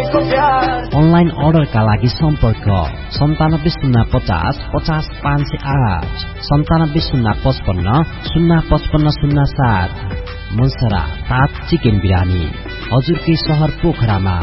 Online अर्डरका लागि सम्पर्क 9705050508 970555055507। मनसरा ताज चिकन बिरानी हजुरकै शहर पोखरामा।